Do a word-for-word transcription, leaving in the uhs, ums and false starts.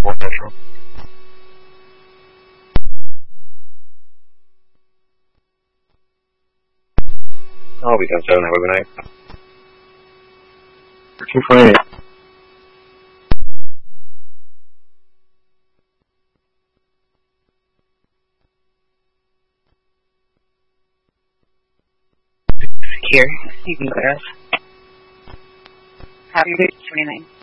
four Central. I'll be done seven. Have a good night. two twenty-eight. Here, you can clear us. Happy twenty-nine.